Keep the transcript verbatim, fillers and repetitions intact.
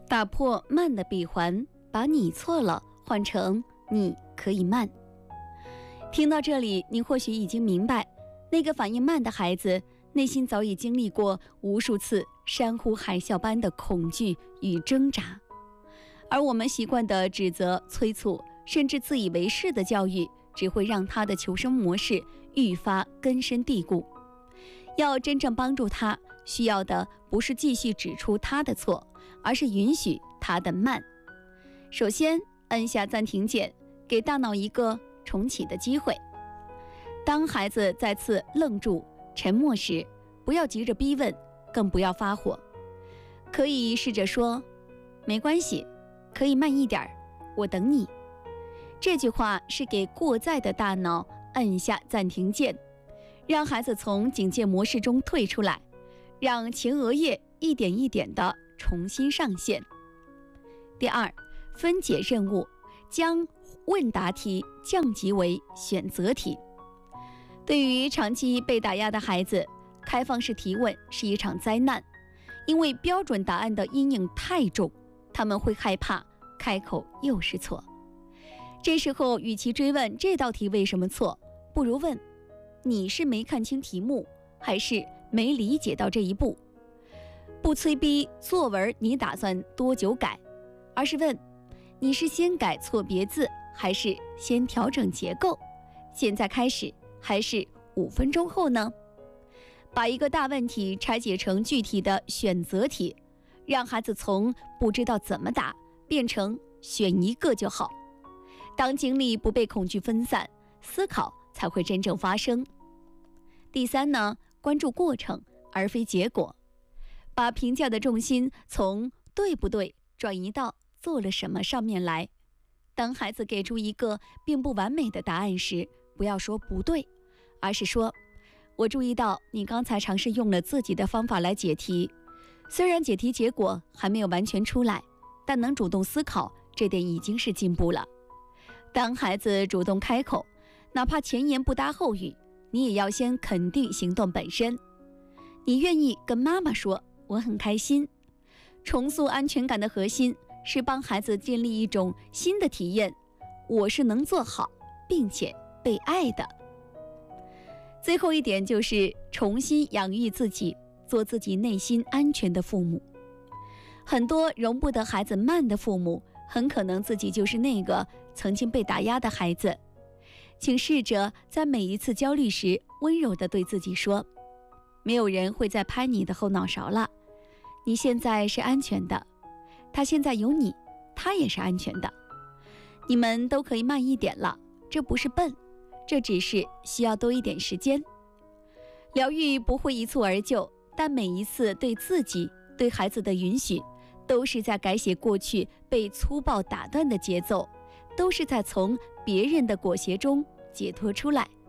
打破慢的闭环，把你错了换成你可以慢。听到这里，你或许已经明白，那个反应慢的孩子内心早已经历过无数次山呼海啸般的恐惧与挣扎，而我们习惯的指责、催促，甚至自以为是的教育，只会让他的求生模式愈发根深蒂固。要真正帮助他，需要的不是继续指出他的错，而是允许他的慢。首先，按下暂停键，给大脑一个重启的机会。当孩子再次愣住、沉默时，不要急着逼问，更不要发火。可以试着说：“没关系，可以慢一点，我等你。”这句话是给过载的大脑按下暂停键，让孩子从警戒模式中退出来，让前额叶一点一点地重新上线。第二，分解任务，将问答题降级为选择题。对于长期被打压的孩子，开放式提问是一场灾难，因为标准答案的阴影太重，他们会害怕开口又是错。这时候，与其追问这道题为什么错，不如问你是没看清题目，还是没理解到这一步。不催逼作文你打算多久改，而是问你是先改错别字，还是先调整结构？现在开始，还是五分钟后呢？把一个大问题拆解成具体的选择题，让孩子从不知道怎么答变成选一个就好。当精力不被恐惧分散，思考才会真正发生。第三呢，关注过程而非结果，把评价的重心从对不对转移到做了什么上面来。当孩子给出一个并不完美的答案时，不要说不对，而是说我注意到你刚才尝试用了自己的方法来解题，虽然解题结果还没有完全出来，但能主动思考，这点已经是进步了。当孩子主动开口，哪怕前言不搭后语，你也要先肯定行动本身。你愿意跟妈妈说我很开心。重塑安全感的核心是帮孩子建立一种新的体验，我是能做好并且被爱的。最后一点就是重新养育自己，做自己内心安全的父母。很多容不得孩子慢的父母，很可能自己就是那个曾经被打压的孩子。请试着在每一次焦虑时，温柔地对自己说，没有人会再拍你的后脑勺了，你现在是安全的，他现在有你，他也是安全的。你们都可以慢一点了，这不是笨，这只是需要多一点时间。疗愈不会一蹴而就，但每一次对自己、对孩子的允许，都是在改写过去被粗暴打断的节奏，都是在从别人的裹挟中解脱出来，